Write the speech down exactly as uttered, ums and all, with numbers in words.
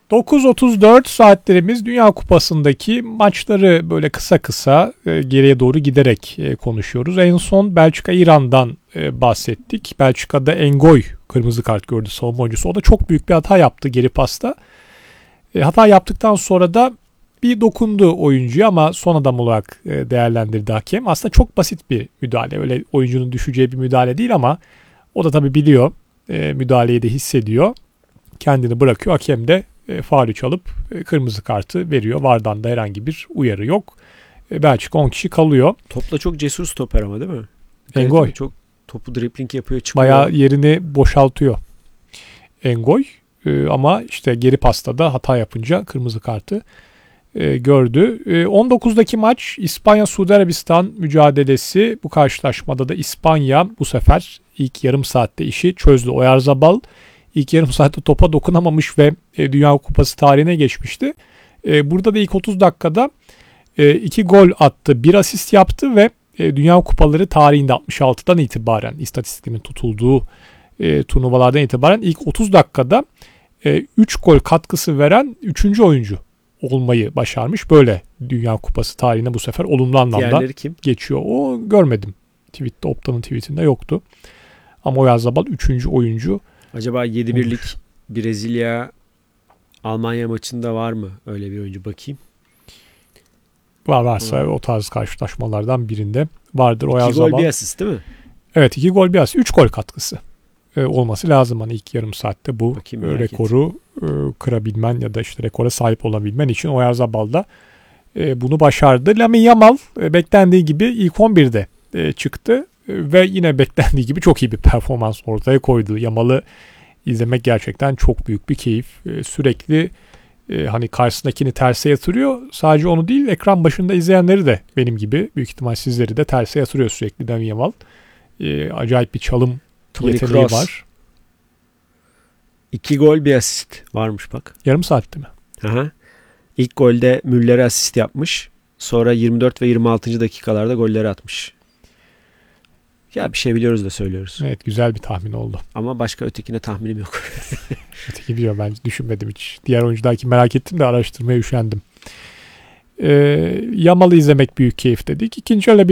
dokuz otuz dört saatlerimiz Dünya Kupası'ndaki maçları böyle kısa kısa e, geriye doğru giderek e, konuşuyoruz. En son Belçika-İran'dan e, bahsettik. Belçika'da Engoy kırmızı kart gördü, savunma oyuncusu. O da çok büyük bir hata yaptı geri pasta. E, hata yaptıktan sonra da bir dokundu oyuncuya ama son adam olarak e, değerlendirdi hakem. Aslında çok basit bir müdahale. Öyle oyuncunun düşeceği bir müdahale değil ama o da tabii biliyor. E, müdahaleyi de hissediyor. Kendini bırakıyor. Hakem de e, faulü çalıp e, kırmızı kartı veriyor. Vardan da herhangi bir uyarı yok. E, Belçika on kişi kalıyor. Topla çok cesur stoper ama değil mi? Engoy. Çok topu dribbling yapıyor, çıkıyor. Bayağı yerini boşaltıyor Engoy. E, ama işte geri pasta da hata yapınca kırmızı kartı e, gördü. E, on dokuzdaki maç İspanya-Suudi Arabistan mücadelesi. Bu karşılaşmada da İspanya bu sefer ilk yarım saatte işi çözdü. Oyarzabal İlk yarım saatte topa dokunamamış ve e, Dünya Kupası tarihine geçmişti. E, burada da ilk otuz dakikada e, iki gol attı, bir asist yaptı ve e, Dünya Kupaları tarihinde altmış altıdan itibaren istatistiklerin tutulduğu e, turnuvalardan itibaren ilk otuz dakikada e, üç gol katkısı veren üçüncü oyuncu olmayı başarmış. Böyle Dünya Kupası tarihine bu sefer olumlu anlamda geçiyor. O görmedim. Tweette, Opta'nın tweetinde yoktu. Ama Oyarzabal üçüncü oyuncu. Acaba yedi birlik Brezilya Almanya maçında var mı öyle bir oyuncu, bakayım. Var varsa hmm. o tarz karşılaşmalardan birinde vardır Oyarzabal. İki gol bir asist değil mi? Evet, iki gol bir asist. Üç gol katkısı e, olması lazım. Hani ilk yarım saatte bu bakayım, rekoru e, kırabilmen ya da işte rekora sahip olabilmen için Oyarzabal da e, bunu başardı. Lamine Yamal e, beklendiği gibi ilk on birde e, çıktı. Ve yine beklendiği gibi çok iyi bir performans ortaya koydu. Yamal'ı izlemek gerçekten çok büyük bir keyif. Ee, sürekli e, hani karşısındakini terse yatırıyor. Sadece onu değil, ekran başında izleyenleri de benim gibi, büyük ihtimal sizleri de terse yatırıyor sürekli Lamine Yamal. Ee, acayip bir çalım Toni yeteneği Kroos. var. İki gol bir asist varmış bak. Yarım saatte mi? Aha. İlk golde Müller'e asist yapmış. Sonra yirmi dört ve yirmi altıncı dakikalarda golleri atmış. Ya bir şey biliyoruz da söylüyoruz. Evet, güzel bir tahmin oldu. Ama başka ötekine tahminim yok. Öteki biliyor, ben düşünmedim hiç. Diğer oyuncudaki merak ettim de araştırmaya üşendim. Ee, Yamal'ı izlemek büyük keyif dedik. İkinci öyle bir